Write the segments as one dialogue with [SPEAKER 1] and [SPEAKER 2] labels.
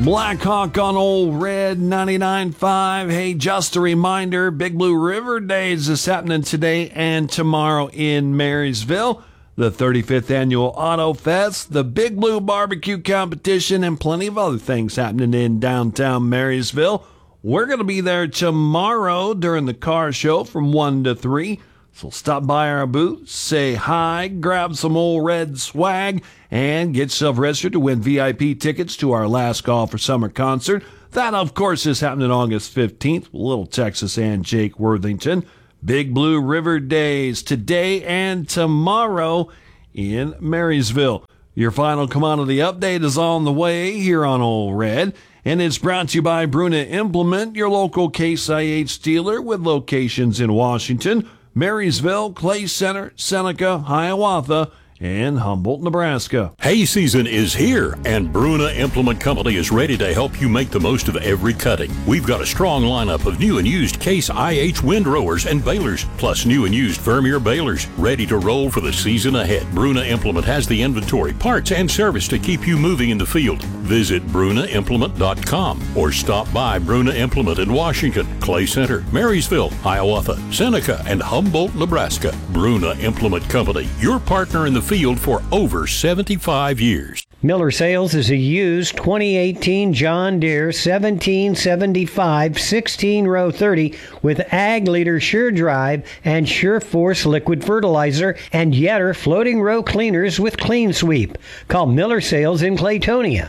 [SPEAKER 1] Blackhawk on Old Red 99.5. Hey, just a reminder, Big Blue River Days is happening today and tomorrow in Marysville. The 35th Annual Auto Fest, the Big Blue Barbecue Competition, and plenty of other things happening in downtown Marysville. We're going to be there tomorrow during the car show from 1 to 3. So stop by our booth, say hi, grab some Old Red swag, and get yourself registered to win VIP tickets to our Last Call for Summer concert. That, of course, is happening August 15th with Little Texas and Jake Worthington. Big Blue River Days today and tomorrow in Marysville. Your final commodity update is on the way here on Old Red, and it's brought to you by Bruna Implement, your local Case IH dealer with locations in Washington, Marysville, Clay Center, Seneca, Hiawatha, and Humboldt, Nebraska.
[SPEAKER 2] Hay season is here, and Bruna Implement Company is ready to help you make the most of every cutting. We've got a strong lineup of new and used Case IH windrowers and balers, plus new and used Vermeer balers, ready to roll for the season ahead. Bruna Implement has the inventory, parts, and service to keep you moving in the field. Visit BrunaImplement.com or stop by Bruna Implement in Washington, Clay Center, Marysville, Hiawatha, Seneca, and Humboldt, Nebraska. Bruna Implement Company, your partner in the field for over 75 years.
[SPEAKER 3] Miller Sales is a used 2018 John Deere 1775 16-row 30 with Ag Leader Sure Drive and Sure Force liquid fertilizer and Yetter floating row cleaners with Clean Sweep. Call Miller Sales in Claytonia,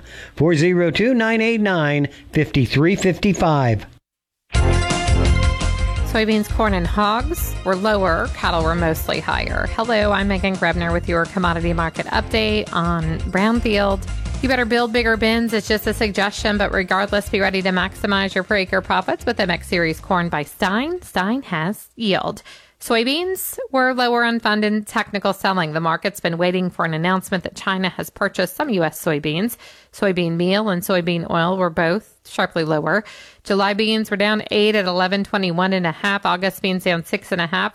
[SPEAKER 3] 402-989-5355.
[SPEAKER 4] Soybeans, corn, and hogs were lower. Cattle were mostly higher. Hello, I'm Megan Grebner with your commodity market update on Brownfield. You better build bigger bins. It's just a suggestion, but regardless, be ready to maximize your per acre profits with MX Series corn by Stein. Stein has yield. Soybeans were lower on funded technical selling. The market's been waiting for an announcement that China has purchased some U.S. soybeans. Soybean meal and soybean oil were both sharply lower. July beans were down 8 at 11.21.5. August beans down 6.5 at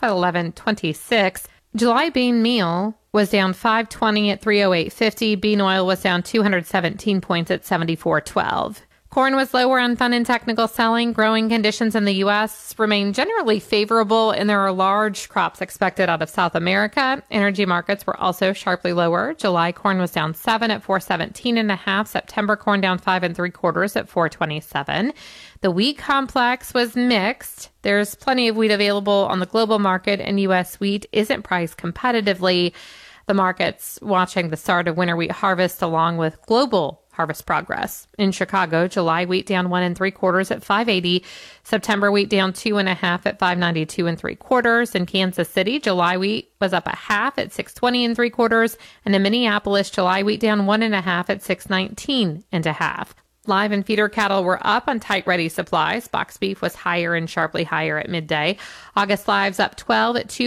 [SPEAKER 4] 11.26. July bean meal was down 5.20 at 308.50. Bean oil was down 217 points at 74.12. Corn was lower on fund and technical selling. Growing conditions in the U.S. remain generally favorable, and there are large crops expected out of South America. Energy markets were also sharply lower. July corn was down 7 at 417.5. September corn down 5 3/4 at 427. The wheat complex was mixed. There's plenty of wheat available on the global market, and U.S. wheat isn't priced competitively. The market's watching the start of winter wheat harvest along with global harvest progress. In Chicago, July wheat down 1 3/4 at 580. September wheat down 2.5 at 592 3/4. In Kansas City, July wheat was up 1/2 at 620 3/4. And in Minneapolis, July wheat down 1.5 at 619 1/2. Live and feeder cattle were up on tight ready supplies. Box beef was higher and sharply higher at midday. August lives up 12 at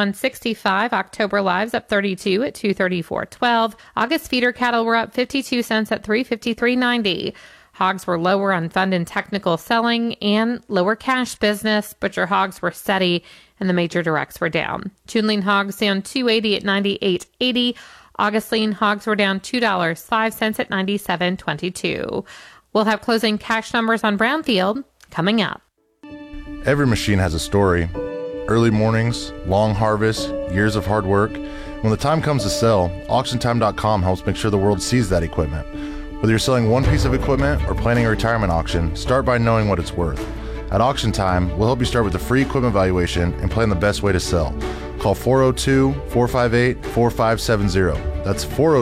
[SPEAKER 4] 241.65. October lives up 32 at 234.12. August feeder cattle were up 52 cents at 353.90. Hogs were lower on fund and technical selling and lower cash business. Butcher hogs were steady and the major directs were down. June lean hogs down 280 at 98.80. August lean hogs were down $2.05 at 97.22. We'll have closing cash numbers on Brownfield coming up.
[SPEAKER 5] Every machine has a story. Early mornings, long harvests, years of hard work. When the time comes to sell, AuctionTime.com helps make sure the world sees that equipment. Whether you're selling one piece of equipment or planning a retirement auction, start by knowing what it's worth. At Auction Time, we'll help you start with a free equipment valuation and plan the best way to sell. Call 402-458-4570. That's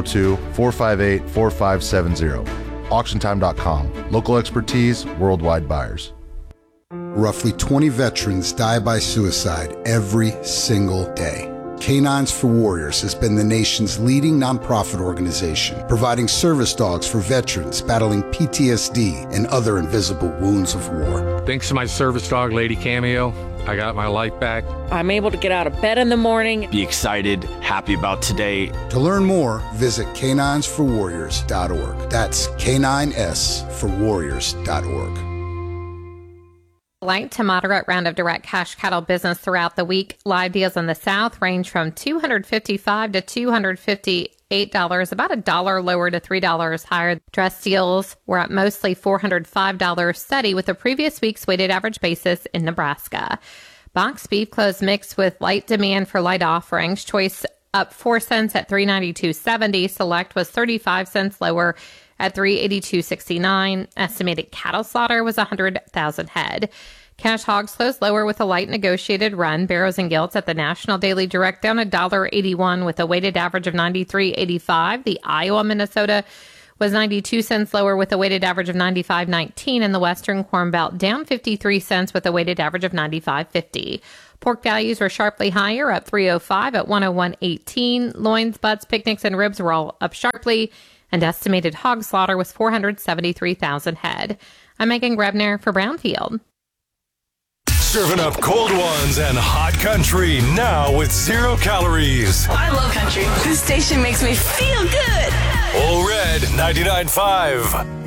[SPEAKER 5] 402-458-4570. AuctionTime.com. Local expertise, worldwide buyers.
[SPEAKER 6] Roughly 20 veterans die by suicide every single day. Canines for Warriors has been the nation's leading nonprofit organization, providing service dogs for veterans battling PTSD and other invisible wounds of war.
[SPEAKER 7] Thanks to my service dog, Lady Cameo, I got my life back.
[SPEAKER 8] I'm able to get out of bed in the morning.
[SPEAKER 9] Be excited, happy about today.
[SPEAKER 6] To learn more, visit caninesforwarriors.org. That's caninesforwarriors.org.
[SPEAKER 4] Light to moderate round of direct cash cattle business throughout the week. Live deals in the South range from $255 to $258 $8, about $1 lower to $3 higher. Dress deals were at mostly $405 steady with the previous week's weighted average basis in Nebraska. Boxed beef closed mixed with light demand for light offerings. Choice up 4 cents at $392.70. Select was 35 cents lower at $382.69. Estimated cattle slaughter was 100,000 head. Cash hogs closed lower with a light negotiated run. Barrows and Gilts at the National Daily Direct down $1.81 with a weighted average of 93.85. The Iowa Minnesota was 92 cents lower with a weighted average of 95.19, and the Western Corn Belt down 53 cents with a weighted average of 95.50. Pork values were sharply higher, up 305 at 101.18. Loins, butts, picnics, and ribs were all up sharply, and estimated hog slaughter was 473,000 head. I'm Megan Grebner for Brownfield.
[SPEAKER 10] Serving up cold ones and hot country now with 0 calories.
[SPEAKER 11] I love country. This station makes me feel good.
[SPEAKER 10] Ole Red 99.5.